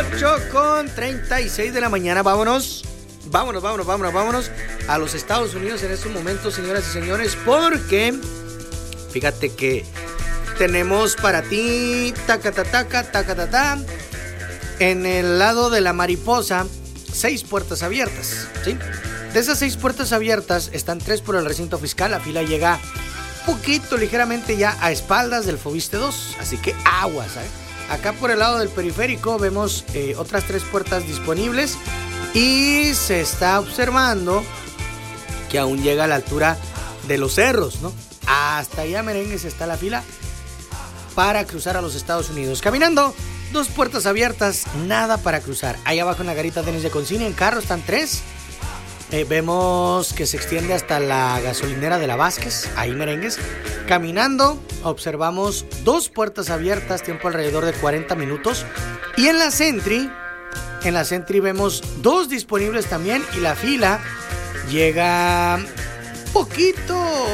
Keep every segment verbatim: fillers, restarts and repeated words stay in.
ocho con treinta y seis de la mañana. Vámonos, vámonos, vámonos, vámonos, vámonos a los Estados Unidos en estos momentos, señoras y señores, porque fíjate que tenemos para ti, taca, taca, taca, taca, taca, en el lado de la mariposa, seis puertas abiertas, ¿sí? De esas seis puertas abiertas, están tres por el recinto fiscal. La fila llega poquito, ligeramente ya a espaldas del Fobiste dos, así que aguas, ¿sabes? Acá por el lado del periférico vemos eh, otras tres puertas disponibles y se está observando que aún llega a la altura de los cerros, ¿no? Hasta allá, merengues, está la fila para cruzar a los Estados Unidos. Caminando, dos puertas abiertas, nada para cruzar. Ahí abajo en la garita Denis de Concini, en carro están tres. Eh, vemos que se extiende hasta la gasolinera de la Vázquez, ahí, merengues. Caminando, observamos dos puertas abiertas, tiempo alrededor de cuarenta minutos. Y en la Sentry, en la Sentry vemos dos disponibles también. Y la fila llega poquito,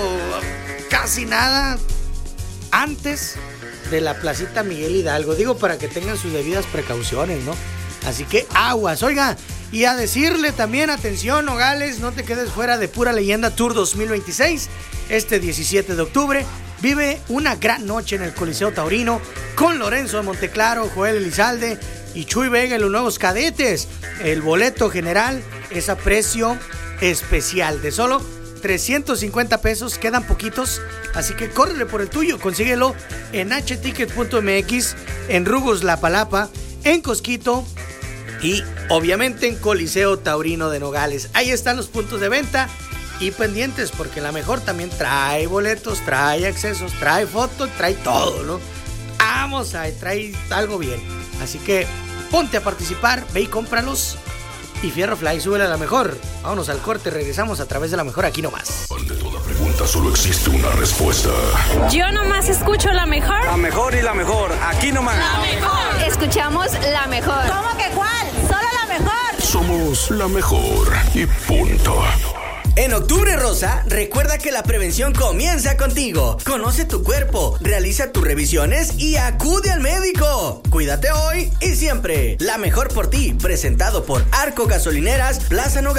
casi nada, antes de la placita Miguel Hidalgo. Digo, para que tengan sus debidas precauciones, ¿no? Así que aguas, oiga. Y a decirle también, atención, Nogales, no te quedes fuera de Pura Leyenda Tour dos mil veintiséis. Este diecisiete de octubre vive una gran noche en el Coliseo Taurino con Lorenzo de Monteclaro, Joel Elizalde y Chuy Vega y los nuevos cadetes. El boleto general es a precio especial de solo trescientos cincuenta pesos, quedan poquitos, así que córrele por el tuyo, consíguelo en h ticket punto m x, en Rugos La Palapa, en Cosquito y obviamente en Coliseo Taurino de Nogales. Ahí están los puntos de venta y pendientes, porque la mejor también trae boletos, trae accesos, trae fotos, trae todo, ¿no? Vamos, a trae algo bien. Así que ponte a participar, ve y cómpralos. Y Fierro Fly, súbele a la mejor. Vámonos al corte, regresamos a través de la mejor aquí nomás. Ante toda pregunta solo existe una respuesta. Yo nomás escucho la mejor. La mejor y la mejor, aquí nomás. La mejor. Escuchamos la mejor. ¿Cómo que cuál? Solo la mejor. Somos la mejor y punto. En Octubre Rosa, recuerda que la prevención comienza contigo. Conoce tu cuerpo, realiza tus revisiones y acude al médico. Cuídate hoy y siempre. La mejor por ti, presentado por Arco Gasolineras, Plaza Nogales.